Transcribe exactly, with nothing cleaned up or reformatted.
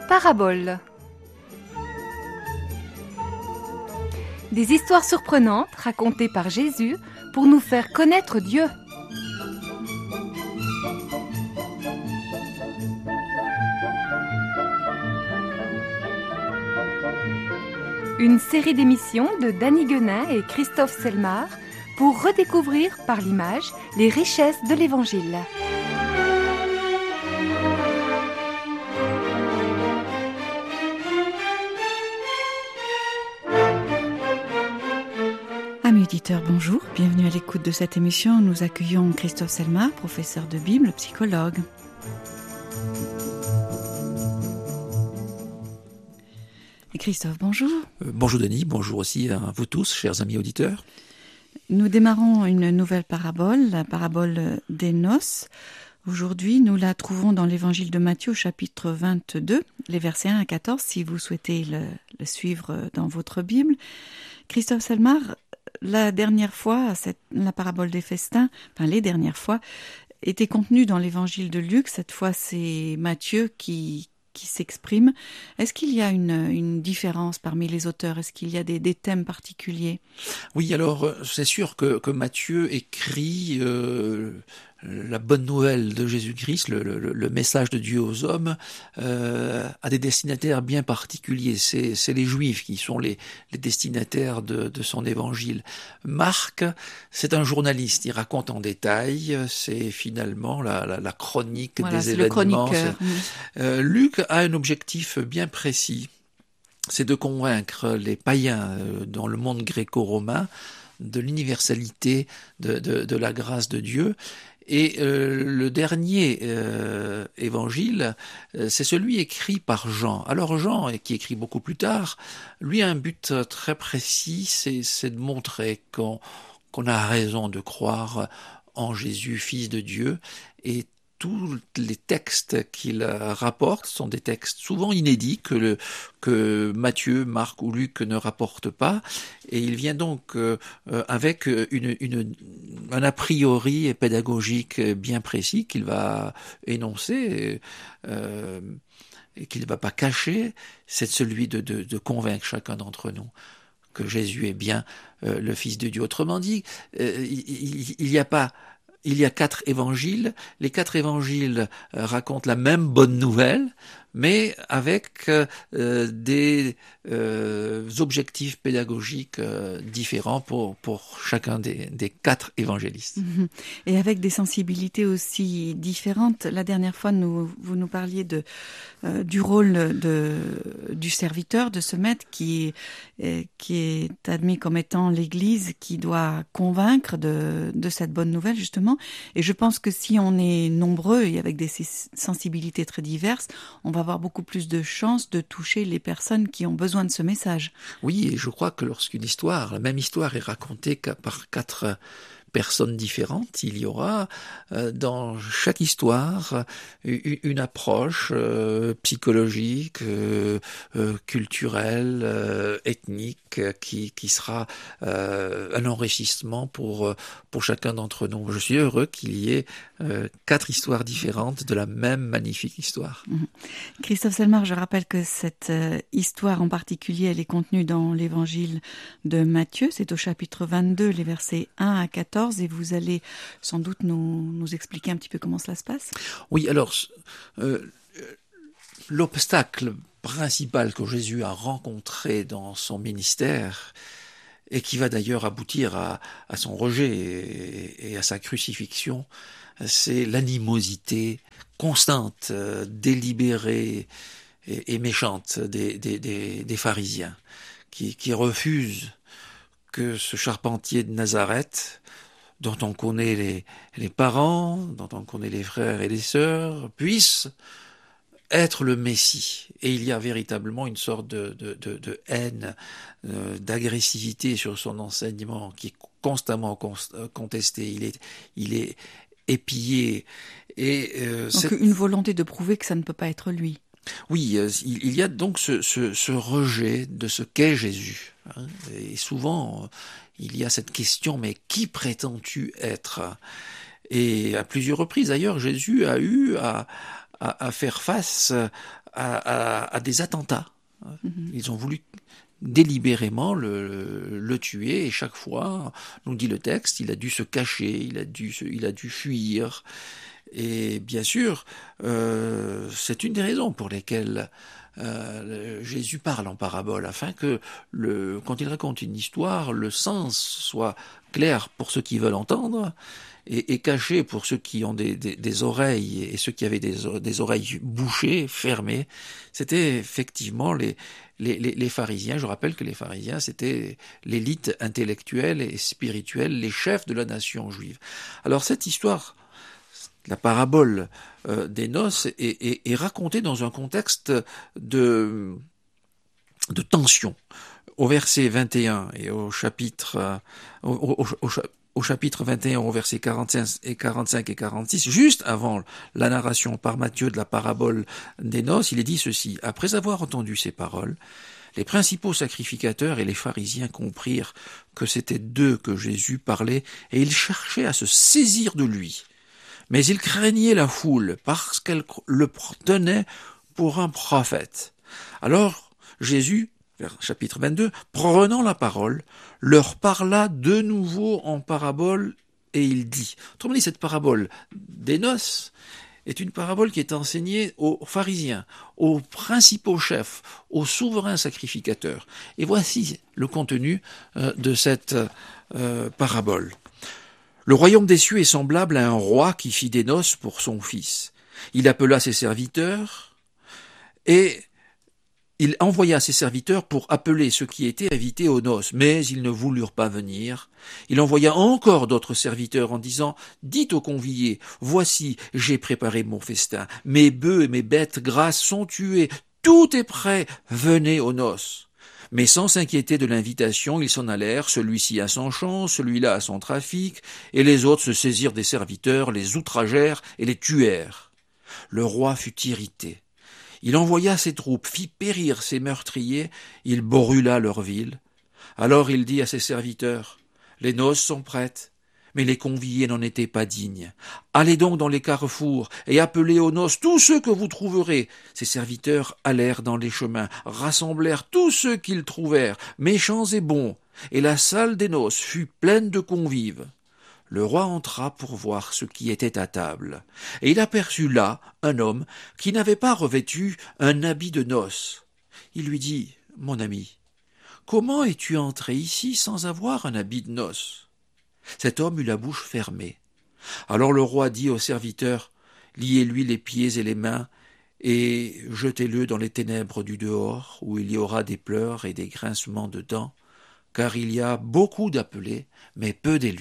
Paraboles. Des histoires surprenantes racontées par Jésus pour nous faire connaître Dieu. Une série d'émissions de Danny Guenin et Christophe Selmar pour redécouvrir par l'image les richesses de l'Évangile. Amis auditeurs, bonjour, bienvenue à l'écoute de cette émission. Nous accueillons Christophe Selmar, professeur de Bible, psychologue. Et Christophe, bonjour. Euh, bonjour Denis, bonjour aussi à vous tous, chers amis auditeurs. Nous démarrons une nouvelle parabole, la parabole des noces. Aujourd'hui, nous la trouvons dans l'évangile de Matthieu, au chapitre vingt-deux, les versets un à quatorze, si vous souhaitez le, le suivre dans votre Bible. Christophe Selmar, la dernière fois, cette, la parabole des festins, enfin les dernières fois, était contenue dans l'évangile de Luc. Cette fois, c'est Matthieu qui, qui s'exprime. Est-ce qu'il y a une, une différence parmi les auteurs? Est-ce qu'il y a des, des thèmes particuliers? Oui, alors c'est sûr que, que Matthieu écrit euh, la bonne nouvelle de Jésus-Christ, le, le, le message de Dieu aux hommes, euh, à des destinataires bien particuliers. C'est, c'est les Juifs qui sont les, les destinataires de, de son évangile. Marc, c'est un journaliste, il raconte en détail, c'est finalement la, la, la chronique voilà, des c'est événements. Le chroniqueur. Euh, Luc a un objectif bien précis, c'est de convaincre les païens dans le monde gréco-romain de l'universalité de, de, de la grâce de Dieu. Et euh, le dernier euh, évangile, euh, c'est celui écrit par Jean. Alors Jean, qui écrit beaucoup plus tard, lui a un but très précis, c'est, c'est de montrer qu'on, qu'on a raison de croire en Jésus, Fils de Dieu, et tous les textes qu'il rapporte sont des textes souvent inédits que, le, que Matthieu, Marc ou Luc ne rapportent pas, et il vient donc euh, avec une, une, un a priori pédagogique bien précis qu'il va énoncer euh, et qu'il ne va pas cacher, c'est celui de, de, de convaincre chacun d'entre nous que Jésus est bien euh, le Fils de Dieu. Autrement dit, euh, il n'y a pas Il y a quatre évangiles. Les quatre évangiles euh, racontent la même bonne nouvelle, mais avec euh, des euh, objectifs pédagogiques euh, différents pour, pour chacun des, des quatre évangélistes. Et avec des sensibilités aussi différentes. La dernière fois, nous, vous nous parliez de, euh, du rôle de, du serviteur, de ce maître qui, euh, qui est admis comme étant l'Église, qui doit convaincre de, de cette bonne nouvelle, justement. Et je pense que si on est nombreux et avec des sensibilités très diverses, on va avoir beaucoup plus de chances de toucher les personnes qui ont besoin de ce message. Oui, et je crois que lorsqu'une histoire, la même histoire est racontée par quatre personnes différentes, il y aura euh, dans chaque histoire une, une approche euh, psychologique, euh, euh, culturelle, euh, ethnique, qui, qui sera euh, un enrichissement pour, pour chacun d'entre nous. Je suis heureux qu'il y ait euh, quatre histoires différentes de la même magnifique histoire. Mmh. Christophe Selmar, je rappelle que cette euh, histoire en particulier, elle est contenue dans l'évangile de Matthieu, c'est au chapitre vingt-deux, les versets un à quatorze, et vous allez sans doute nous, nous expliquer un petit peu comment cela se passe. Oui, alors, euh, l'obstacle principal que Jésus a rencontré dans son ministère, et qui va d'ailleurs aboutir à, à son rejet et, et à sa crucifixion, c'est l'animosité constante, euh, délibérée et, et méchante des, des, des, des pharisiens, qui, qui refusent que ce charpentier de Nazareth, dont on connaît les, les parents, dont on connaît les frères et les sœurs, puisse être le Messie. Et il y a véritablement une sorte de, de, de, de haine, euh, d'agressivité sur son enseignement qui est constamment contesté. Il est, il est épillé. Et, euh, donc c'est... une volonté de prouver que ça ne peut pas être lui. Oui, euh, il, il y a donc ce, ce, ce rejet de ce qu'est Jésus. Hein, et souvent, euh, il y a cette question, mais qui prétends-tu être ? Et à plusieurs reprises, d'ailleurs, Jésus a eu à, à, à faire face à, à, à des attentats. Mhm. Ils ont voulu délibérément le, le tuer, et chaque fois, nous dit le texte, il a dû se cacher, il a dû, se, il a dû fuir. Et bien sûr, euh, c'est une des raisons pour lesquelles euh, Jésus parle en parabole, afin que, le, quand il raconte une histoire, le sens soit clair pour ceux qui veulent entendre, et, et caché pour ceux qui ont des, des, des oreilles, et ceux qui avaient des, des oreilles bouchées, fermées. C'était effectivement les, les, les, les pharisiens. Je rappelle que les pharisiens, c'était l'élite intellectuelle et spirituelle, les chefs de la nation juive. Alors cette histoire, la parabole euh, des noces, est, est, est racontée dans un contexte de, de tension. Au verset vingt et un et au chapitre, euh, au, au, au, au chapitre vingt et un, au verset quarante-cinq et quarante-cinq et quarante-six, juste avant la narration par Matthieu de la parabole des noces, il est dit ceci: après avoir entendu ces paroles, les principaux sacrificateurs et les pharisiens comprirent que c'était d'eux que Jésus parlait, et ils cherchaient à se saisir de lui. Mais ils craignaient la foule, parce qu'elle le tenait pour un prophète. Alors Jésus, chapitre vingt-deux, prenant la parole, leur parla de nouveau en parabole, et il dit, autrement dit, cette parabole des noces est une parabole qui est enseignée aux pharisiens, aux principaux chefs, aux souverains sacrificateurs. Et voici le contenu euh, de cette euh, parabole. Le royaume des cieux est semblable à un roi qui fit des noces pour son fils. Il appela ses serviteurs et il envoya ses serviteurs pour appeler ceux qui étaient invités aux noces, mais ils ne voulurent pas venir. Il envoya encore d'autres serviteurs en disant « Dites aux conviés, voici, j'ai préparé mon festin, mes bœufs et mes bêtes grasses sont tués, tout est prêt, venez aux noces. » Mais sans s'inquiéter de l'invitation, ils s'en allèrent, celui-ci à son champ, celui-là à son trafic, et les autres se saisirent des serviteurs, les outragèrent et les tuèrent. Le roi fut irrité. Il envoya ses troupes, fit périr ses meurtriers, il brûla leur ville. Alors il dit à ses serviteurs, « Les noces sont prêtes, mais les conviés n'en étaient pas dignes. Allez donc dans les carrefours et appelez aux noces tous ceux que vous trouverez. » Ses serviteurs allèrent dans les chemins, rassemblèrent tous ceux qu'ils trouvèrent, méchants et bons, et la salle des noces fut pleine de convives. Le roi entra pour voir ce qui était à table, et il aperçut là un homme qui n'avait pas revêtu un habit de noces. Il lui dit, « Mon ami, comment es-tu entré ici sans avoir un habit de noces ?» Cet homme eut la bouche fermée. Alors le roi dit aux serviteurs, « Liez-lui les pieds et les mains, et jetez-le dans les ténèbres du dehors, où il y aura des pleurs et des grincements de dents, car il y a beaucoup d'appelés, mais peu d'élus. »